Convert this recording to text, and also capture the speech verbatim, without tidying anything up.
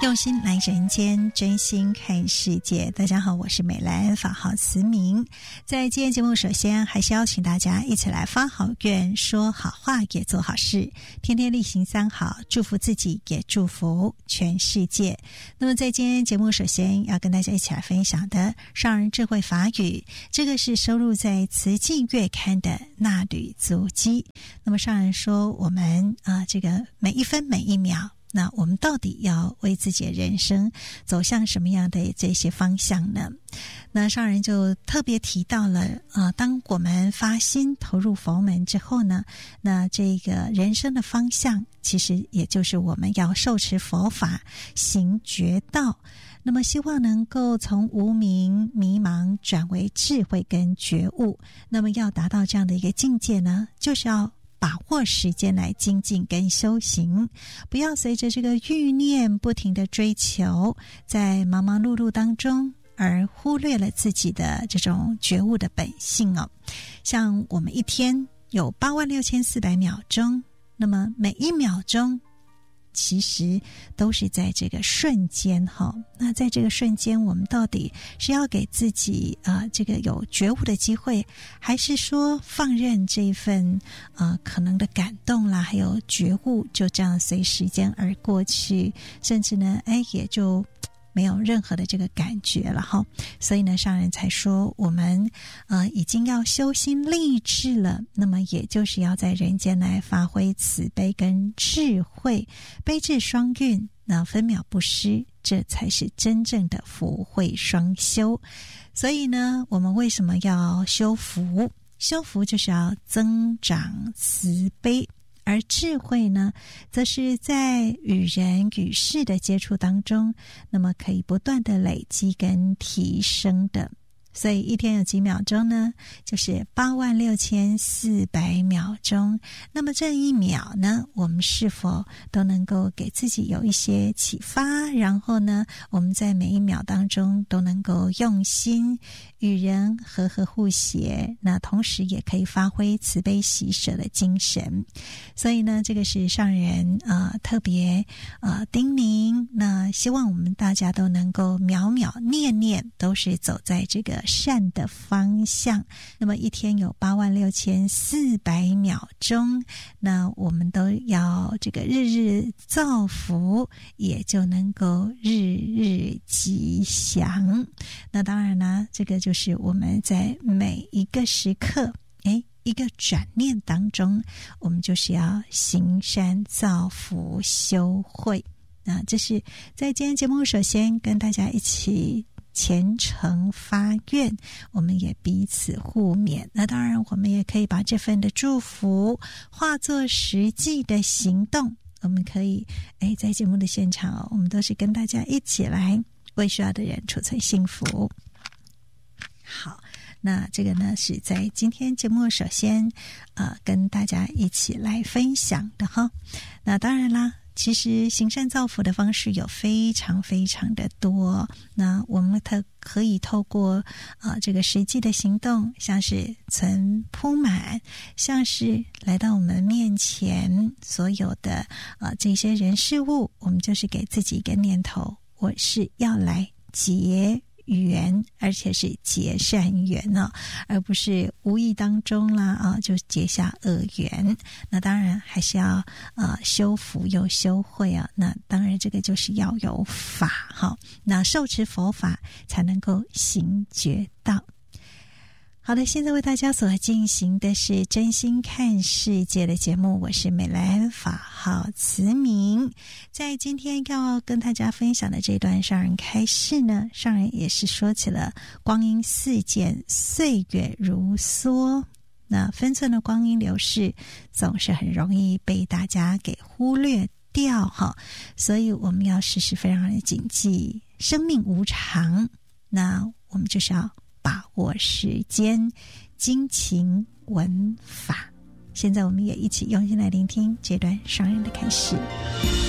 用心来人间，真心看世界。大家好，我是美兰，法号慈明。在今天节目，首先还是邀请大家一起来发好愿，说好话，也做好事，天天例行三好，祝福自己，也祝福全世界。那么在今天节目，首先要跟大家一起来分享的上人智慧法语，这个是收录在慈济月刊的那履足迹。那么上人说，我们啊、呃，这个每一分每一秒，那我们到底要为自己的人生走向什么样的这些方向呢？那上人就特别提到了呃，当我们发心投入佛门之后呢，那这个人生的方向其实也就是我们要受持佛法，行觉道。那么希望能够从无明迷茫转为智慧跟觉悟。那么要达到这样的一个境界呢，就是要把握时间来精进跟修行，不要随着这个欲念不停的追求，在忙忙碌碌当中而忽略了自己的这种觉悟的本性哦。像我们一天有八万六千四百秒钟，那么每一秒钟其实都是在这个瞬间哈。那在这个瞬间，我们到底是要给自己啊、呃、这个有觉悟的机会，还是说放任这一份呃可能的感动啦，还有觉悟就这样随时间而过去，甚至呢，哎也就没有任何的这个感觉了哈。所以呢，上人才说我们呃已经要修心立志了，那么也就是要在人间来发挥慈悲跟智慧，悲智双运，那分秒不失，这才是真正的福慧双修。所以呢，我们为什么要修福？修福就是要增长慈悲，而智慧呢，则是在与人与事的接触当中，那么可以不断的累积跟提升的。所以一天有几秒钟呢？就是八万六千四百秒钟。那么这一秒呢，我们是否都能够给自己有一些启发？然后呢，我们在每一秒当中都能够用心与人和和互协，那同时也可以发挥慈悲喜舍的精神。所以呢，这个是上人呃特别呃叮咛，那希望我们大家都能够秒秒念念都是走在这个善的方向。那么一天有八万六千四百秒钟，那我们都要这个日日造福，也就能够日日吉祥。那当然呢，这个就是我们在每一个时刻，诶一个转念当中，我们就是要行善造福修慧。那这是在今天节目首先跟大家一起虔诚发愿，我们也彼此互勉。那当然我们也可以把这份的祝福化作实际的行动，我们可以诶在节目的现场、哦、我们都是跟大家一起来为需要的人储存幸福。好，那这个呢是在今天节目首先呃跟大家一起来分享的哈。那当然啦，其实行善造福的方式有非常非常的多，那我们特可以透过呃这个实际的行动，像是存铺满，像是来到我们面前所有的呃这些人事物，我们就是给自己一个念头，我是要来结缘，而且是结善缘哦，而不是无意当中啦啊就结下恶缘。那当然还是要呃修福又修慧啊，那当然这个就是要有法哈，那受持佛法才能够行觉道。好的，现在为大家所进行的是真心看世界的节目，我是美兰，法号慈明。在今天要跟大家分享的这段上人开示呢，上人也是说起了光阴似箭，岁月如梭，那分寸的光阴流逝总是很容易被大家给忽略掉哈，所以我们要时时非常的谨记生命无常，那我们就是要把握时间，精勤闻法。现在我们也一起用心来聆听这段上人的开示。